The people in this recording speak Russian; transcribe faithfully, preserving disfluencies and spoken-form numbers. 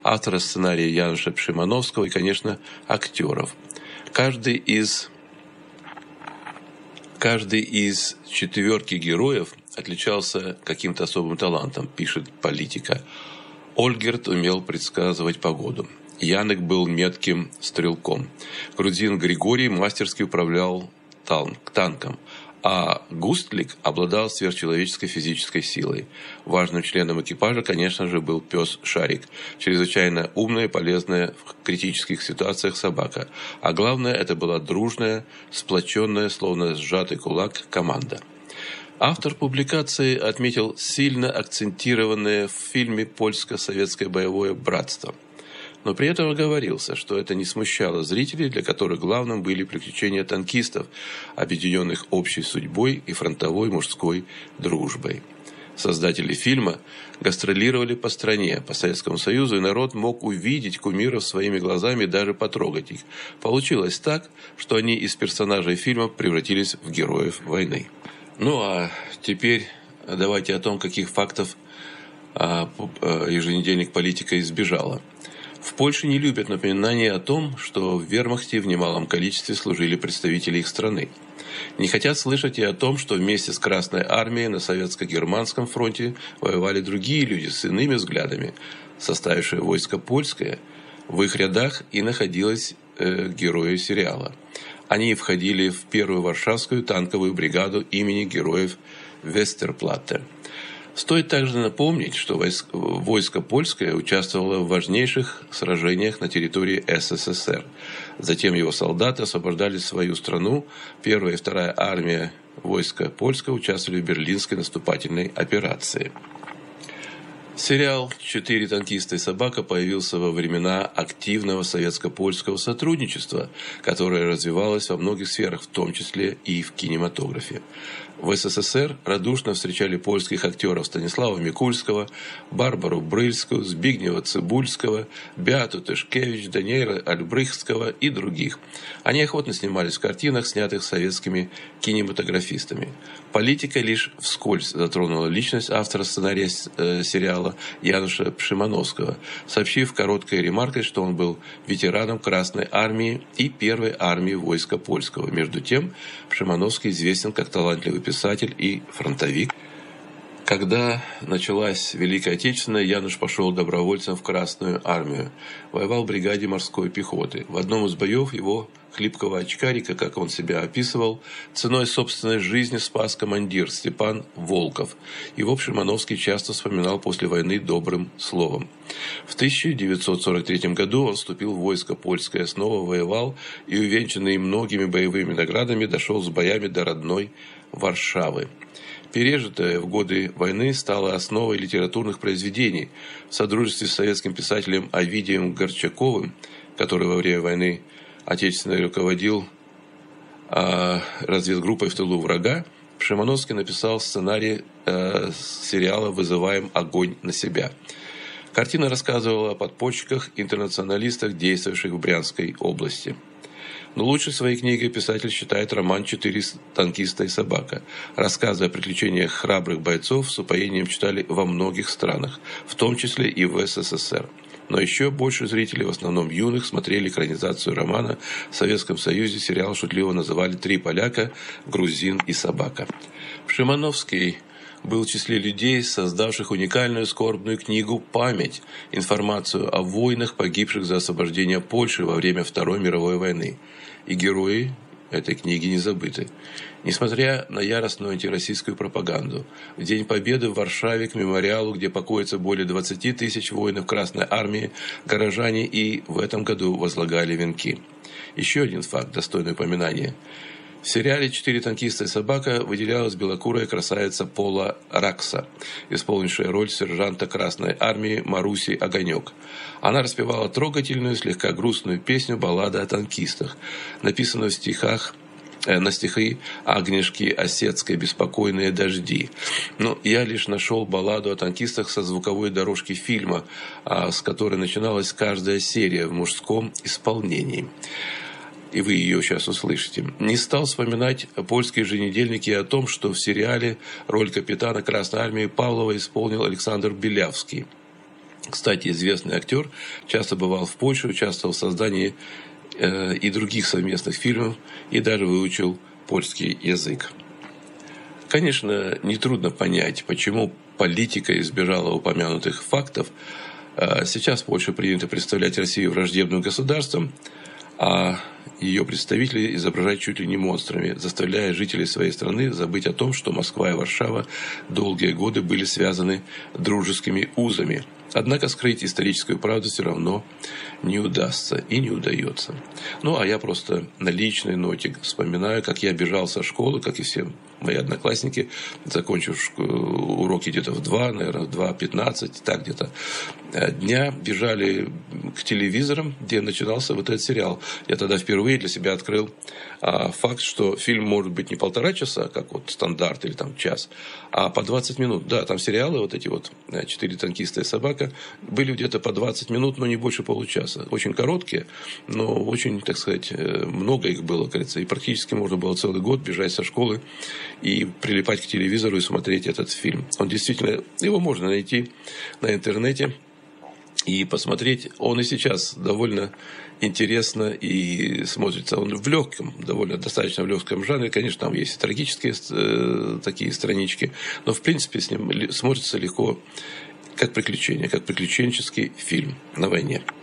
автора сценария Януша Пшимановского и, конечно, актеров. Каждый из, каждый из четверки героев отличался каким-то особым талантом, пишет Политика. Ольгерт умел предсказывать погоду. Янек был метким стрелком. Грузин Григорий мастерски управлял танком. А Густлик обладал сверхчеловеческой физической силой. Важным членом экипажа, конечно же, был пес Шарик. Чрезвычайно умная и полезная в критических ситуациях собака. А главное, это была дружная, сплоченная, словно сжатый кулак, команда. Автор публикации отметил сильно акцентированное в фильме польско-советское боевое братство. Но при этом оговорился, что это не смущало зрителей, для которых главным были приключения танкистов, объединенных общей судьбой и фронтовой мужской дружбой. Создатели фильма гастролировали по стране, по Советскому Союзу, и народ мог увидеть кумиров своими глазами и даже потрогать их. Получилось так, что они из персонажей фильма превратились в героев войны. Ну а теперь давайте о том, каких фактов еженедельник «Политика» избежала. В Польше не любят напоминания о том, что в вермахте в немалом количестве служили представители их страны. Не хотят слышать и о том, что вместе с Красной Армией на советско-германском фронте воевали другие люди с иными взглядами, составившие войско польское. В их рядах и находились э, герои сериала. Они входили в первую Варшавскую танковую бригаду имени героев Вестерплатте. Стоит также напомнить, что войско польское участвовало в важнейших сражениях на территории СССР. Затем его солдаты освобождали свою страну. Первая и вторая армия войска польского участвовали в Берлинской наступательной операции. Сериал «Четыре танкиста и собака» появился во времена активного советско-польского сотрудничества, которое развивалось во многих сферах, в том числе и в кинематографе. В СССР радушно встречали польских актеров Станислава Микульского, Барбару Брыльскую, Збигнева Цибульского, Беату Тышкевич, Даниэля Альбрехтского и других. Они охотно снимались в картинах, снятых советскими кинематографистами. «Политика» лишь вскользь затронула личность автора сценария э, сериала Януша Пшимановского, сообщив короткой ремаркой, что он был ветераном Красной Армии и Первой армии войска польского. Между тем, Пшимановский известен как талантливый писатель и фронтовик. Когда началась Великая Отечественная, Януш пошел добровольцем в Красную Армию. Воевал в бригаде морской пехоты. В одном из боев его хлипкого очкарика, как он себя описывал, ценой собственной жизни спас командир Степан Волков. Его Пшимановский часто вспоминал после войны добрым словом. В тысяча девятьсот сорок третьем году он вступил в войско польское, снова воевал и, увенчанный многими боевыми наградами, дошел с боями до родной Варшавы. Пережитое в годы войны стало основой литературных произведений. В содружестве с советским писателем Овидием Горчаковым, который во время войны Отечественной руководил э, разведгруппой в тылу врага, Пшимановский написал сценарий э, сериала «Вызываем огонь на себя». Картина рассказывала о подпольщиках, интернационалистах, действовавших в Брянской области. Но лучшей своей книгой писатель считает роман «Четыре танкиста и собака». Рассказы о приключениях храбрых бойцов с упоением читали во многих странах, в том числе и в СССР. Но еще больше зрителей, в основном юных, смотрели экранизацию романа. В Советском Союзе сериал шутливо называли «Три поляка, грузин и собака». Пшимановский был в числе людей, создавших уникальную скорбную книгу «Память», информацию о войнах, погибших за освобождение Польши во время Второй мировой войны. И герои этой книги не забыты. Несмотря на яростную антироссийскую пропаганду, в День Победы в Варшаве к мемориалу, где покоится более двадцати тысяч воинов Красной Армии, горожане и в этом году возлагали венки. Еще один факт, достойный упоминания. В сериале «Четыре танкиста и собака» выделялась белокурая красавица Пола Ракса, исполнившая роль сержанта Красной Армии Маруси Огонек. Она распевала трогательную, слегка грустную песню «Баллада о танкистах», написанную в стихах э, на стихи Агнешки Осетской «Беспокойные дожди». Но я лишь нашел балладу о танкистах со звуковой дорожки фильма, а, с которой начиналась каждая серия в мужском исполнении. И вы ее сейчас услышите. Не стал вспоминать польские еженедельники о том, что в сериале роль капитана Красной Армии Павлова исполнил Александр Белявский. Кстати, известный актер часто бывал в Польше, участвовал в создании э, и других совместных фильмов, и даже выучил польский язык. Конечно, нетрудно понять, почему политика избежала упомянутых фактов. Сейчас в Польше принято представлять Россию враждебным государством, а ее представители изображать чуть ли не монстрами, заставляя жителей своей страны забыть о том, что Москва и Варшава долгие годы были связаны дружескими узами. Однако скрыть историческую правду все равно не удастся и не удается. Ну, а я просто на личной ноте вспоминаю, как я бежал со школы, как и все мои одноклассники, закончив уроки где-то в два, наверное, в два пятнадцать, так где-то дня, бежали к телевизорам, где начинался вот этот сериал. Я тогда впервые для себя открыл а, факт, что фильм может быть не полтора часа, как вот стандарт, или там час, а по двадцать минут. Да, там сериалы, вот эти вот «Четыре танкиста и собака», были где-то по двадцать минут, но не больше получаса. Очень короткие, но очень, так сказать, много их было, кажется. И практически можно было целый год бежать со школы и прилипать к телевизору и смотреть этот фильм. Он действительно, его можно найти на интернете и посмотреть. Он и сейчас довольно интересно и смотрится. Он в легком, довольно достаточно в легком жанре. Конечно, там есть и трагические э, такие странички, но в принципе с ним смотрится легко, как приключение, как приключенческий фильм на войне.